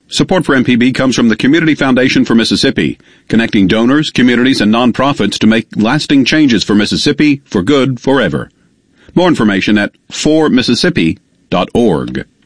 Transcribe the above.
Support for MPB comes from the Community Foundation for Mississippi, connecting donors, communities, and nonprofits to make lasting changes for Mississippi for good forever. More information at formississippi.org.